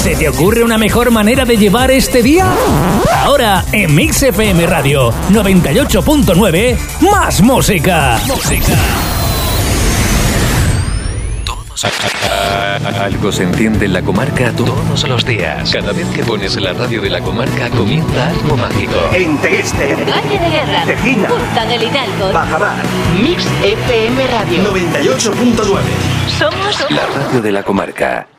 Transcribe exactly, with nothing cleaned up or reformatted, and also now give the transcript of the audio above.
¿Se te ocurre una mejor manera de llevar este día? Ahora, en Mix F M Radio noventa y ocho punto nueve, más música. Música. Algo se enciende en la comarca todos los días. Cada vez que pones la radio de la comarca comienza algo mágico. En Tegueste, Valle de Guerra, Tejina, Punta del Hidalgo, Bajamar, Mix F M Radio noventa y ocho punto nueve. Somos La radio de la comarca.